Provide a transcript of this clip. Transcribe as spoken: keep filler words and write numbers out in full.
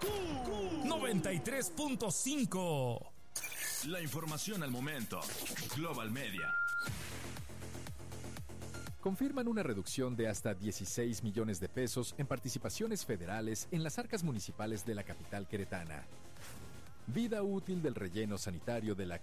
noventa y tres punto cinco. La información al momento. Global Media. Confirman una reducción de hasta dieciséis millones de pesos en participaciones federales en las arcas municipales de la capital queretana. Vida útil del relleno sanitario de la